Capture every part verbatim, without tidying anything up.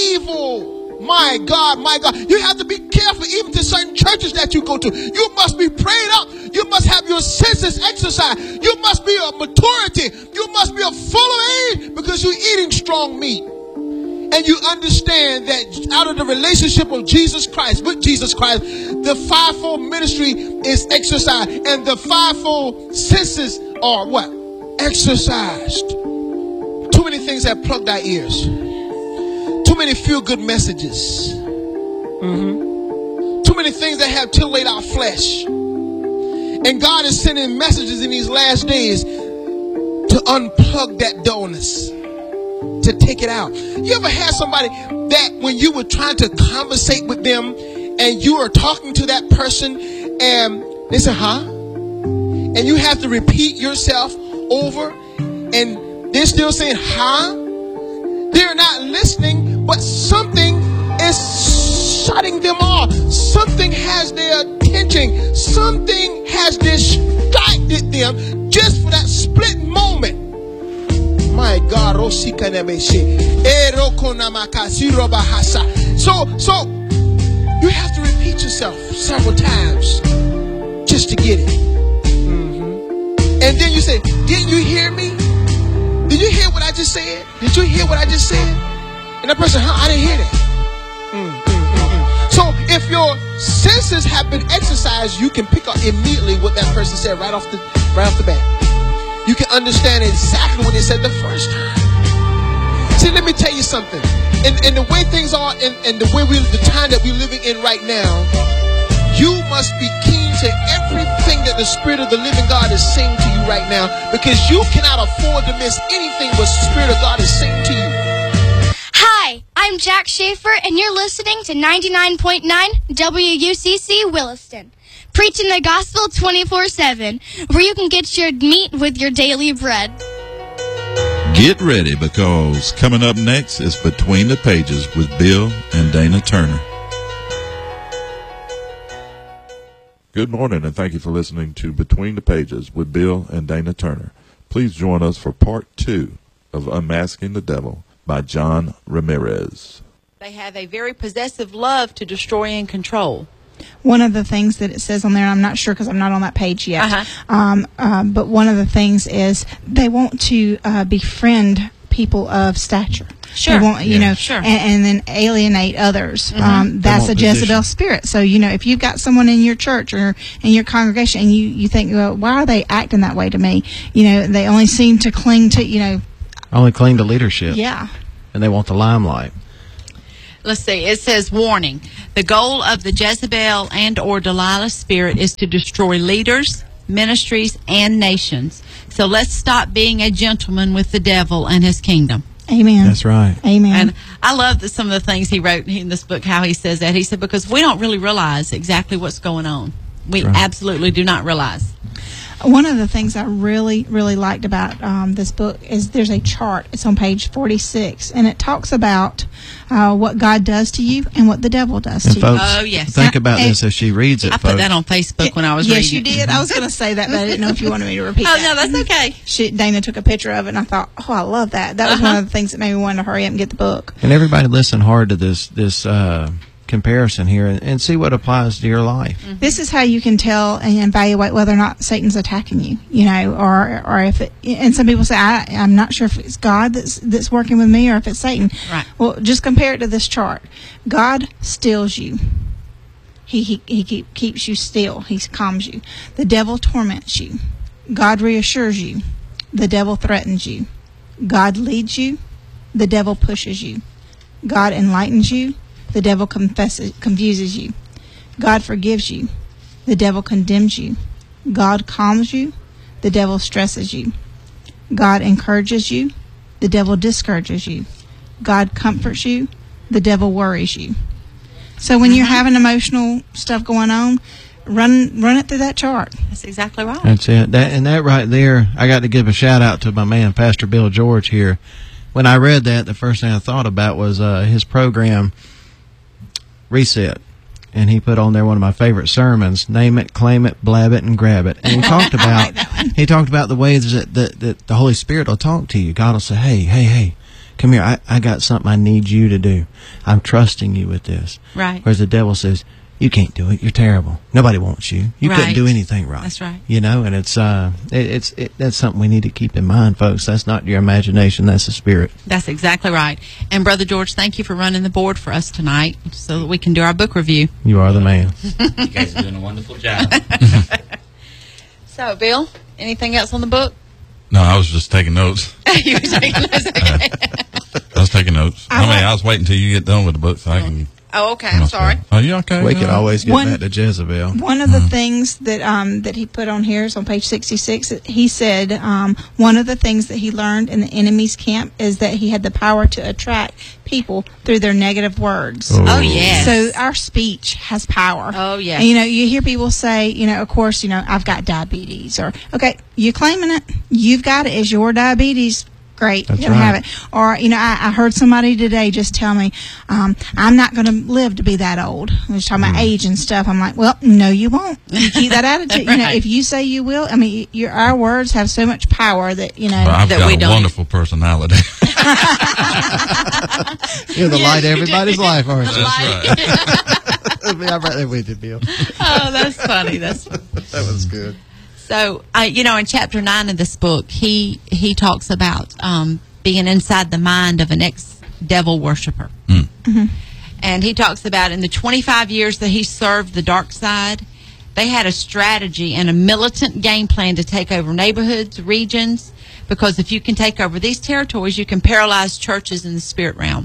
evil. My God, my God. You have to be careful even to certain churches that you go to. You must be prayed up. You must have your senses exercised. You must be a maturity. You must be a full of age because you're eating strong meat. And you understand that out of the relationship of Jesus Christ, with Jesus Christ, the fivefold ministry is exercised. And the fivefold senses are what? Exercised. Too many things have plugged our ears. Too many feel-good messages. Mm-hmm. Too many things that have titillated our flesh. And God is sending messages in these last days to unplug that dullness, to take it out. You ever had somebody that when you were trying to conversate with them and you are talking to that person and they say, huh? And you have to repeat yourself over and they're still saying, huh? They're not listening, but something is shutting them off. Something has their attention. Something has distracted them just for that split moment. My God. So, so you have to repeat yourself several times just to get it. Mm-hmm. And then you say, didn't you hear me? Did you hear what I just said? Did you hear what I just said? And that person, huh? I didn't hear that. Mm, mm, mm, mm. So if your senses have been exercised, you can pick up immediately what that person said right off the right off the bat. You can understand exactly what they said the first time. See, let me tell you something. And, and the way things are, and, and the way we, the time that we're living in right now, you must be keen to everything that the Spirit of the living God is saying to you right now, because you cannot afford to miss anything what the Spirit of God is saying to you. Hi, I'm Jack Schaefer, and you're listening to ninety-nine point nine W U C C Williston, preaching the gospel twenty-four seven, where you can get your meat with your daily bread. Get ready, because coming up next is Between the Pages with Bill and Dana Turner. Good morning, and thank you for listening to Between the Pages with Bill and Dana Turner. Please join us for part two of Unmasking the Devil by John Ramirez. They have a very possessive love to destroy and control. One of the things that it says on there, I'm not sure because I'm not on that page yet, uh-huh. um, uh, but one of the things is they want to uh, befriend people of stature. Sure. They want, you yeah. know, sure. and, and then alienate others. Mm-hmm. Um, that's a Jezebel position. spirit. So, you know, if you've got someone in your church or in your congregation and you, you think, well, why are they acting that way to me? You know, they only seem to cling to, you know. Only cling to leadership. Yeah. And they want the limelight. Let's see. It says, warning. The goal of the Jezebel and or Delilah spirit is to destroy leaders, ministries, and nations. So let's stop being a gentleman with the devil and his kingdom. Amen. That's right. Amen. And I love that some of the things he wrote in this book, how he says that. He said, because we don't really realize exactly what's going on. We Right. absolutely do not realize. One of the things I really, really liked about um, this book is there's a chart. It's on page forty-six, and it talks about uh, what God does to you and what the devil does And to folks, Oh, yes. think about And- this as she reads it, I folks. put that on Facebook when I was yes, reading you it. did. I was going to say that, but I didn't know if you wanted me to repeat Oh, that. no, that's okay. She, Dana took a picture of it, and I thought, oh, I love that. That was Uh-huh. one of the things that made me want to hurry up and get the book. And everybody listen hard to this this uh, comparison here and, and see what applies to your life. Mm-hmm. This is how you can tell and evaluate whether or not Satan's attacking you, you know, or or if it, and some people say, I, I'm not sure if it's God that's that's working with me or if it's Satan. Right. Well, just compare it to this chart. God stills you. He he, he keep, keeps you still. He calms you. The devil torments you. God reassures you. The devil threatens you. God leads you. The devil pushes you. God enlightens you. The devil confesses, confuses you. God forgives you. The devil condemns you. God calms you. The devil stresses you. God encourages you. The devil discourages you. God comforts you. The devil worries you. So when you're having emotional stuff going on, run run it through that chart. That's exactly right. That's it. That, and that right there, I got to give a shout out to my man, Pastor Bill George here. When I read that, the first thing I thought about was uh, his program, Reset. And he put on there one of my favorite sermons, Name It, Claim It, Blab It, and Grab It. And he talked about he talked about the ways that, that, that the Holy Spirit will talk to you. God will say, hey, hey, hey, come here, I, I got something I need you to do. I'm trusting you with this. Right. Whereas the devil says, you can't do it. You're terrible. Nobody wants you. You couldn't Right. do anything right. That's right. You know, and it's uh, it, it's it, that's something we need to keep in mind, folks. That's not your imagination. That's the spirit. That's exactly right. And Brother George, thank you for running the board for us tonight so that we can do our book review. You are the man. You guys are doing a wonderful job. So, Bill, anything else on the book? No, I was just taking notes. You were taking notes, okay. I was taking notes. I I, mean, want- I was waiting until you get done with the book so I can. Oh, okay. I'm sorry. Are you okay? We can Uh, always get One- back to Jezebel. One of the things that um, that he put on here is on page sixty-six. He said um, one of the things that he learned in the enemy's camp is that he had the power to attract people through their negative words. Oh. Oh, yes. So our speech has power. Oh, yes. And, you know, you hear people say, you know, of course, you know, I've got diabetes, or okay, you claiming it, you've got it as your diabetes. Great, That's you're gonna right. have it. Or you know, I, I heard somebody today just tell me, um, I'm not going to live to be that old. I was talking Mm. about age and stuff. I'm like, well, no, you won't. You keep that attitude. You know, Right. if you say you will, I mean, your our words have so much power that you know. Well, I've That got we a don't- wonderful personality. You're the Yes, light of you everybody's do. life, aren't That's you? right. I'm right there with you, Bill. Oh, that's funny. That's That was good. So, uh, you know, in chapter nine of this book, he he talks about um, being inside the mind of an ex-devil worshiper. Mm. And he talks about in the twenty-five years that he served the dark side, they had a strategy and a militant game plan to take over neighborhoods, regions, because if you can take over these territories, you can paralyze churches in the spirit realm.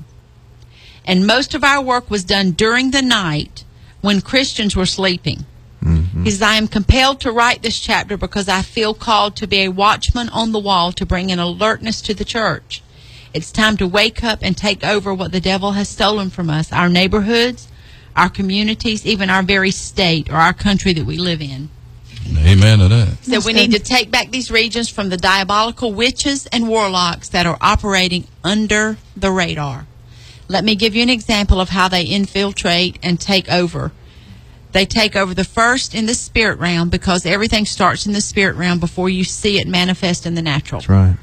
And most of our work was done during the night when Christians were sleeping. He says, I am compelled to write this chapter because I feel called to be a watchman on the wall to bring an alertness to the church. It's time to wake up and take over what the devil has stolen from us, our neighborhoods, our communities, even our very state or our country that we live in. Amen to that. So That's we good. need to take back these regions from the diabolical witches and warlocks that are operating under the radar. Let me give you an example of how they infiltrate and take over. They take over the first in the spirit realm because everything starts in the spirit realm before you see it manifest in the natural. That's right.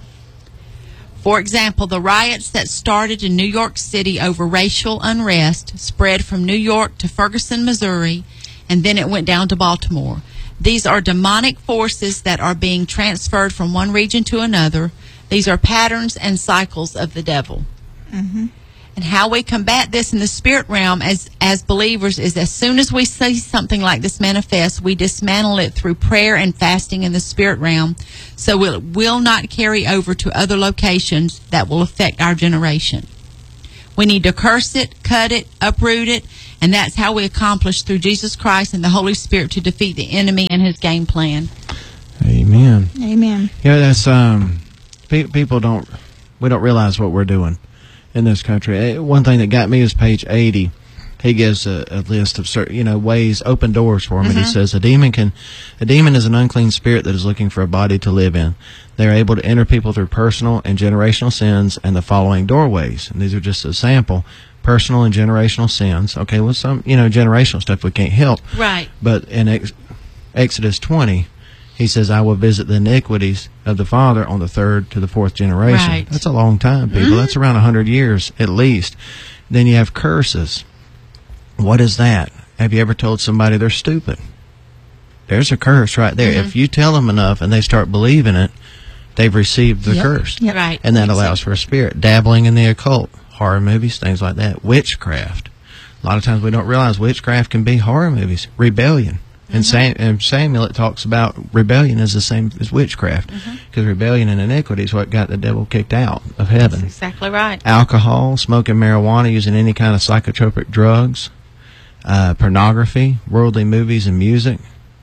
For example, the riots that started in New York City over racial unrest spread from New York to Ferguson, Missouri, and then it went down to Baltimore. These are demonic forces that are being transferred from one region to another. These are patterns and cycles of the devil. Mm-hmm. And how we combat this in the spirit realm as, as believers is as soon as we see something like this manifest, we dismantle it through prayer and fasting in the spirit realm so it will not carry over to other locations that will affect our generation. We need to curse it, cut it, uproot it, and that's how we accomplish through Jesus Christ and the Holy Spirit to defeat the enemy and his game plan. Amen. Amen. Yeah, that's um, pe- people don't we don't realize what we're doing in this country. Eh, One thing that got me is page eighty. He gives a, a list of certain, you know, ways, open doors for him. And he says a demon can, a demon is an unclean spirit that is looking for a body to live in. They are able to enter people through personal and generational sins and the following doorways. And these are just a sample. Personal and generational sins. Okay, well, some, you know, generational stuff we can't help. Right. But in Ex- Exodus twenty, he says, I will visit the iniquities of the father on the third to the fourth generation. Right. That's a long time, people. Mm-hmm. That's around one hundred years at least. Then you have curses. What is that? Have you ever told somebody they're stupid? There's a curse right there. Mm-hmm. If you tell them enough and they start believing it, they've received the Yep. curse. Yep. Right. And that allows for a spirit. Dabbling in the occult, horror movies, things like that. Witchcraft. A lot of times we don't realize witchcraft can be horror movies. Rebellion. And Sam, in Samuel, it talks about rebellion as the same as witchcraft. Because rebellion and iniquity is what got the devil kicked out of heaven. That's exactly right. Alcohol, smoking marijuana, using any kind of psychotropic drugs, uh, pornography, worldly movies and music.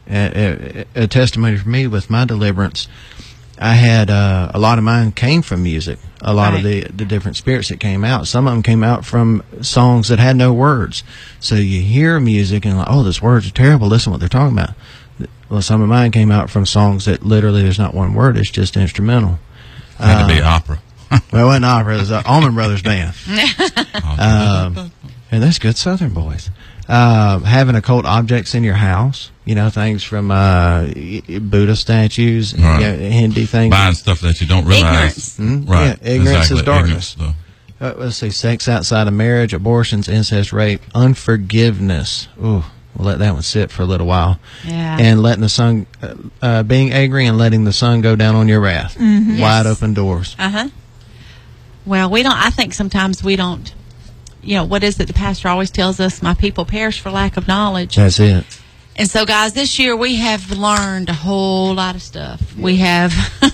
A, a, a testimony for me with my deliverance, I had uh, a lot of mine came from music. A lot of the, the different spirits that came out. Some of them came out from songs that had no words. So you hear music and like, oh, those words are terrible. Listen to what they're talking about. Well, some of mine came out from songs that literally there's not one word. It's just instrumental. Had to be opera. Well, it wasn't opera. It was the Allman Brothers Band. Um, and that's good Southern boys. Uh, having occult objects in your house, you know, things from uh, Buddha statues, Right. you know, Hindi things. Buying stuff that you don't realize. Ignorance. Hmm? Right. Yeah, ignorance exactly. is darkness. Ignorance, Uh, let's see, sex outside of marriage, abortions, incest, rape, unforgiveness. Ooh, we'll let that one sit for a little while. Yeah. And letting the sun, uh, uh, being angry and letting the sun go down on your wrath. Mm-hmm. Wide Yes. open doors. Uh-huh. Well, we don't, I think sometimes we don't, you know, what is it the pastor always tells us? My people perish for lack of knowledge. That's it. And so, guys, this year we have learned a whole lot of stuff. We have,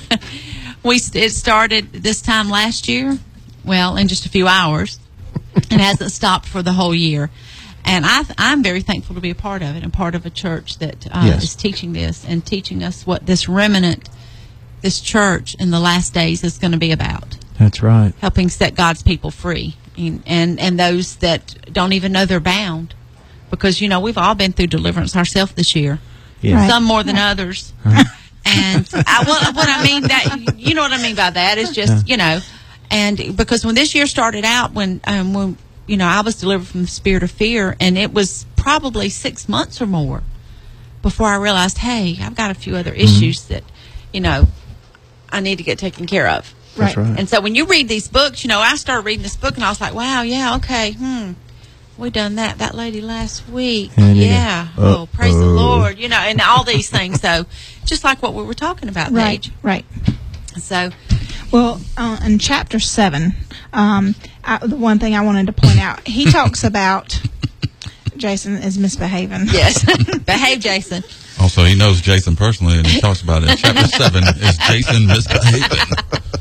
we it started this time last year, well, in just a few hours, and hasn't stopped for the whole year. And I, I'm very thankful to be a part of it and part of a church that uh, Yes. is teaching this and teaching us what this remnant, this church in the last days is going to be about. That's right. Helping set God's people free, and, and and those that don't even know they're bound, because you know we've all been through deliverance ourselves this year, Yeah. Right. some more than others. And I, what, what I mean that you know what I mean by that is just you know, and because when this year started out, when um, when you know I was delivered from the spirit of fear, and it was probably six months or more before I realized, hey, I've got a few other issues that you know I need to get taken care of. That's right. And so when you read these books, you know, I started reading this book and I was like, wow, yeah, okay, hmm. We done that, that lady last week. And you Yeah. go, Oh, praise the uh-oh. Lord. You know, and all these things. So just like what we were talking about, Right, Paige. right. So, Well, uh, in chapter seven, um, I, the one thing I wanted to point out, he talks about Jason is misbehaving. yes. Behave, Jason. Also, he knows Jason personally, and he talks about it. In chapter seven, is Jason misbehaving?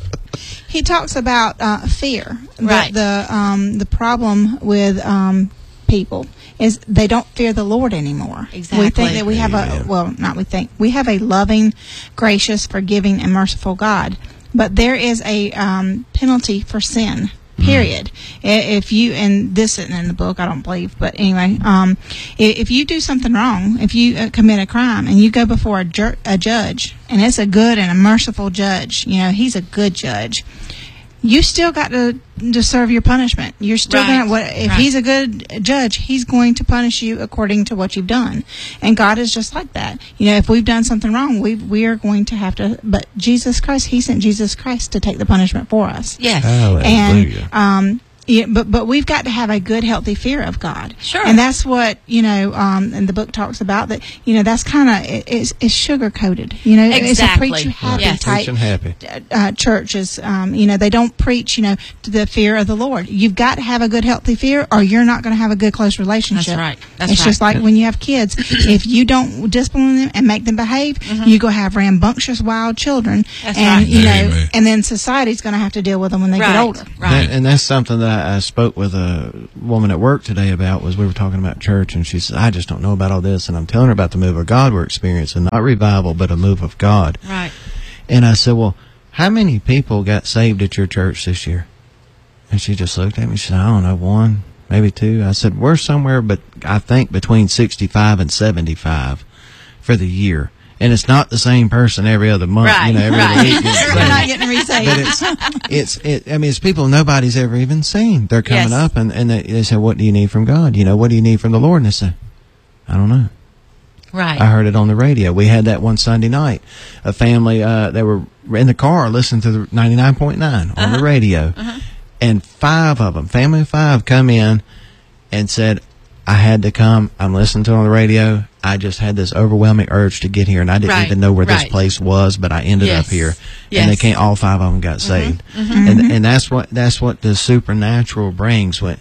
He talks about uh, fear. The, Right. The um, the problem with um, people is they don't fear the Lord anymore. We Exactly. think that we have a Amen. well, not we think we have a loving, gracious, forgiving, and merciful God. But there is a um, penalty for sin. Period. I If you, and this isn't in the book, I don't believe, but anyway, um, i- if you do something wrong, if you uh, commit a crime and you go before a, jur- a judge, and it's a good and a merciful judge, you know, he's a good judge, you still got to, to serve your punishment. You're still Right. going to, what, if Right. he's a good judge, he's going to punish you according to what you've done. And God is just like that. You know, if we've done something wrong, we we are going to have to, but Jesus Christ, he sent Jesus Christ to take the punishment for us. Yes. Hallelujah. And um, yeah, but but we've got to have a good, healthy fear of God. Sure. And that's what you know. Um, and the book talks about that. You know, that's kind of it, it's, it's sugar coated. You know, it's a Exactly. preach you happy Yes. type Preaching happy. uh, churches. Um, you know, they don't preach. You know, to the fear of the Lord. You've got to have a good, healthy fear, or you're not going to have a good, close relationship. That's right. That's it's right. just like when you have kids. If you don't discipline them and make them behave, you go have rambunctious, wild children. Mm-hmm. That's and right. you know, Amen. and then society's going to have to deal with them when they Right. get older. Right. That- and that's something that I, I spoke with a woman at work today about. Was we were talking about church, and she said, I just don't know about all this. And I'm telling her about the move of God we're experiencing, not revival, but a move of God. Right. And I said, well, how many people got saved at your church this year? And she just looked at me. She said, I don't know, one, maybe two. I said, we're somewhere, but I think between sixty-five and seventy-five for the year. And it's not the same person every other month. Right, You know, every right. other week. It's We're not saved. getting resaved. But it's, it's, it, I mean, it's people nobody's ever even seen. They're coming Yes. up and, and they, they say, what do you need from God? You know, what do you need from the Lord? And they say, I don't know. Right. I heard it on the radio. We had that one Sunday night. A family, uh, they were in the car listening to the ninety-nine point nine on Uh-huh. the radio. Uh-huh. And five of them, family of five, come in and said, I had to come. I'm listening to it on the radio. I just had this overwhelming urge to get here, and I didn't Right, even know where this right. place was, but I ended Yes, up here. And they yes. Mm-hmm, can't. All five of them got saved, and and that's what that's what the supernatural brings. What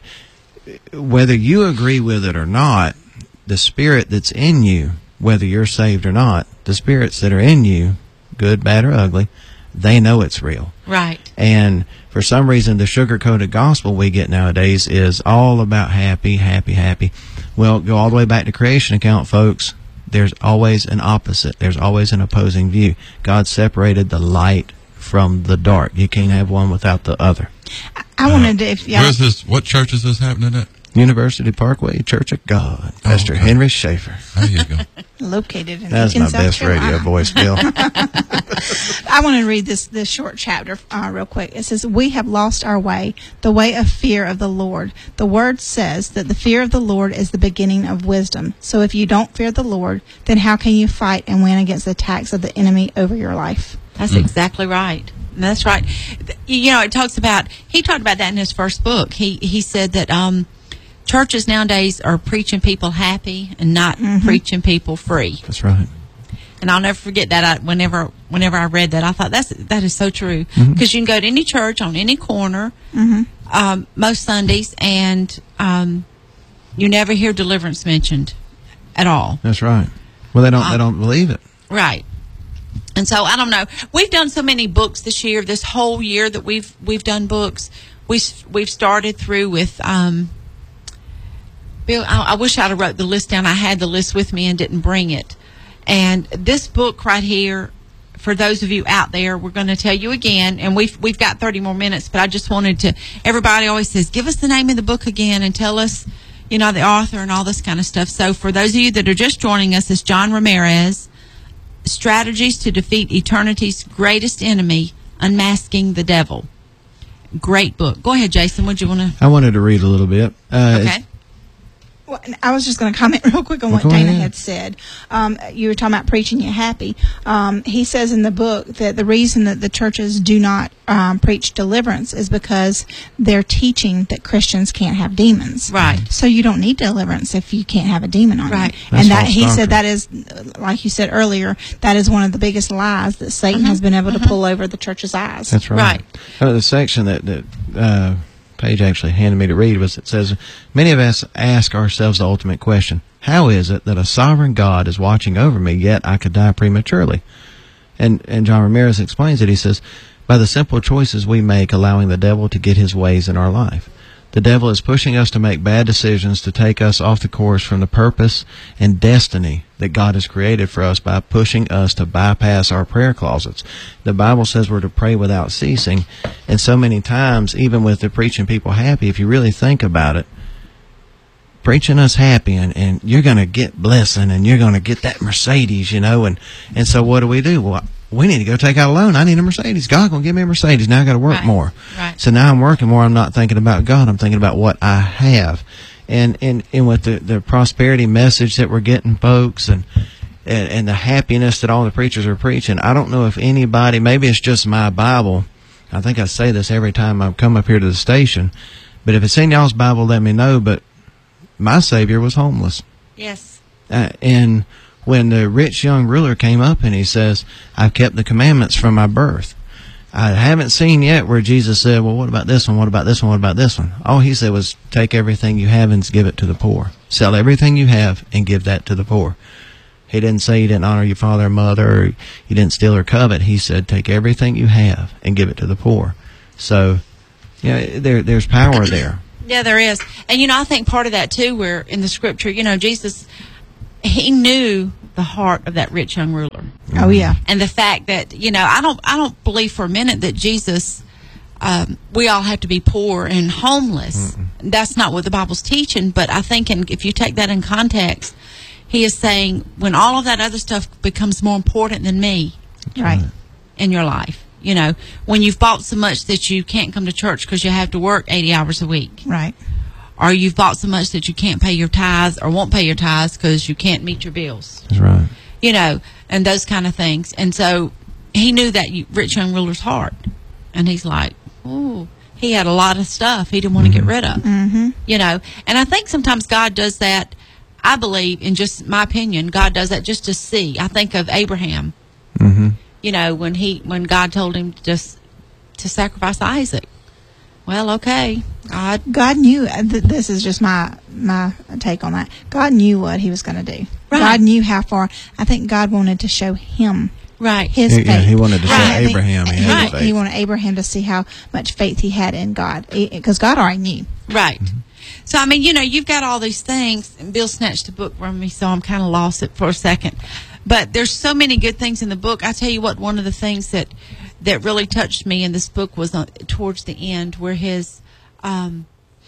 whether you agree with it or not, the spirit that's in you, whether you're saved or not, the spirits that are in you, good, bad, or ugly, they know it's real. Right. And for some reason, the sugar-coated gospel we get nowadays is all about happy, happy, happy. Well, go all the way back to creation account, folks. There's always an opposite. There's always an opposing view. God separated the light from the dark. You can't have one without the other. I wanted to, if y'all, Where's this? What church is this happening at? University Parkway Church of God. Pastor okay. Henry Schaefer. There you go. located in That's Lincoln, my South best Carolina. radio voice, Bill. I want to read this this short chapter uh, real quick. It says, "We have lost our way, the way of fear of the Lord. The word says that the fear of the Lord is the beginning of wisdom. So if you don't fear the Lord, then how can you fight and win against the attacks of the enemy over your life?" That's exactly right. That's right. You know, it talks about, he talked about that in his first book. He he said that um, churches nowadays are preaching people happy and not mm-hmm. preaching people free. That's right. And I'll never forget that. I, whenever whenever I read that, I thought that's that is so true. Because mm-hmm. you can go to any church on any corner mm-hmm. um, most Sundays, and um, you never hear deliverance mentioned at all. That's right. Well, they don't um, they don't believe it. Right. And so I don't know. We've done so many books this year. This whole year that we've we've done books, we we've started through with. Um, Bill, I, I wish I'd have wrote the list down. I had the list with me and didn't bring it. And this book right here, for those of you out there, we're going to tell you again. And we've we've got thirty more minutes, but I just wanted to. Everybody always says, "Give us the name of the book again and tell us, you know, the author and all this kind of stuff." So for those of you that are just joining us, it's John Ramirez. Strategies to Defeat Eternity's Greatest Enemy, Unmasking the Devil. Great book. Go ahead, Jason. What do you want to... I wanted to read a little bit. Uh, okay. Well, I was just going to comment real quick on well, what Dana ahead. had said. Um, you were talking about preaching you happy. Um, he says in the book that the reason that the churches do not um, preach deliverance is because they're teaching that Christians can't have demons. Right. So you don't need deliverance if you can't have a demon on right. you. That's and that he doctrine. said that is, like you said earlier, that is one of the biggest lies that Satan mm-hmm. has been able mm-hmm. to pull over the church's eyes. That's right. Right. Uh, the section that that. Uh, Paige actually handed me to read was it says, many of us ask ourselves the ultimate question, how is it that a sovereign God is watching over me, yet I could die prematurely? And and John Ramirez explains it. He says, by the simple choices we make, allowing the devil to get his ways in our life. The devil is pushing us to make bad decisions, to take us off the course from the purpose and destiny that God has created for us by pushing us to bypass our prayer closets. The Bible says we're to pray without ceasing, and so many times, even with the preaching people happy, if you really think about it, preaching us happy, and, and you're going to get blessing, and you're going to get that Mercedes, you know, and, and so what do we do? Well, we need to go take out a loan. I need a Mercedes. God going to give me a Mercedes. Now I got to work right. more. Right. So now I'm working more. I'm not thinking about God. I'm thinking about what I have. And and, and with the, the prosperity message that we're getting, folks, and, and and the happiness that all the preachers are preaching, I don't know if anybody, maybe it's just my Bible. I think I say this every time I come up here to the station. But if it's in y'all's Bible, let me know. But my Savior was homeless. Yes. Uh, and when the rich young ruler came up and he says, I've kept the commandments from my birth. I haven't seen yet where Jesus said, well, what about this one? What about this one? What about this one? All he said was, take everything you have and give it to the poor. Sell everything you have and give that to the poor. He didn't say you didn't honor your father and mother, or you didn't steal or covet. He said, take everything you have and give it to the poor. So, you know, there, there's power there. Yeah, there is. And, you know, I think part of that, too, where in the scripture, you know, Jesus, he knew the heart of that rich young ruler. Oh, yeah. And the fact that, you know, I don't I don't believe for a minute that Jesus, um, we all have to be poor and homeless. Mm-mm. That's not what the Bible's teaching. But I think in, if you take that in context, he is saying when all of that other stuff becomes more important than me, right, in your life. You know, when you've bought so much that you can't come to church because you have to work eighty hours a week. Right. Or you've bought so much that you can't pay your tithes or won't pay your tithes because you can't meet your bills. That's right. You know, and those kind of things. And so he knew that rich young ruler's heart. And he's like, ooh, he had a lot of stuff he didn't want to Mm-hmm. get rid of. Mm-hmm. You know, and I think sometimes God does that. I believe, in just my opinion, God does that just to see. I think of Abraham. Mm-hmm. You know, when he when God told him to just to sacrifice Isaac. Well, okay, God. God knew. Th- this is just my my take on that. God knew what He was going to do. Right. God knew how far. I think God wanted to show him Right. his He- faith. yeah, he wanted to show I think Abraham he he, had wa- faith. he wanted Abraham to see how much faith he had in God, because God already knew. Right. So, I mean, you know, you've got all these things, and Bill snatched the book from me, so I'm kind of lost it for a second. But there's so many good things in the book. I tell you what, one of the things that that really touched me in this book was uh, towards the end, where his um,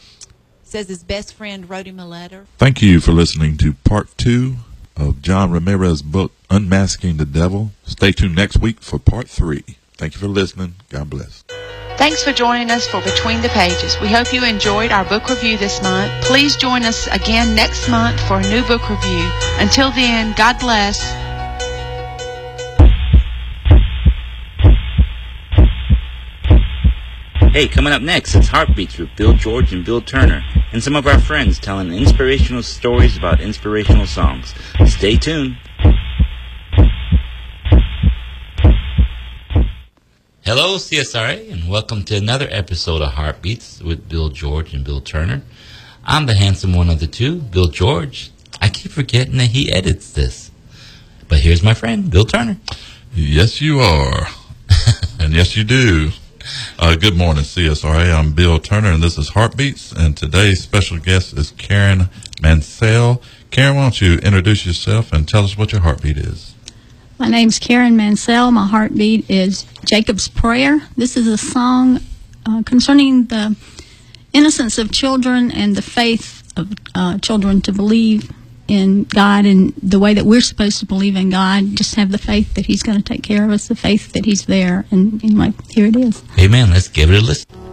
says his best friend wrote him a letter. Thank you for listening to part two of John Ramirez's book, Unmasking the Devil. Stay tuned next week for part three. Thank you for listening. God bless. Thanks for joining us for Between the Pages. We hope you enjoyed our book review this month. Please join us again next month for a new book review. Until then, God bless. Hey, coming up next is Heartbeats with Bill George and Bill Turner, and some of our friends telling inspirational stories about inspirational songs. Stay tuned. Hello, C S R A, and welcome to another episode of Heartbeats with Bill George and Bill Turner. I'm the handsome one of the two, Bill George. I keep forgetting that he edits this. But here's my friend, Bill Turner. Yes, you are. And yes, you do. Uh, good morning, C S R A. I'm Bill Turner, and this is Heartbeats. And today's special guest is Karen Mansell. Karen, why don't you introduce yourself and tell us what your heartbeat is? My name's Karen Mansell. My heartbeat is Jacob's Prayer. This is a song uh, concerning the innocence of children and the faith of uh, children to believe in God and the way that we're supposed to believe in God. Just have the faith that He's going to take care of us, the faith that He's there. And anyway, here it is. Amen. Let's give it a listen.